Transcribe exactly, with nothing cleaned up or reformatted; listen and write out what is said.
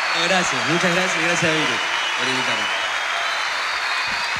No, gracias, muchas gracias, gracias a Viri por invitarme.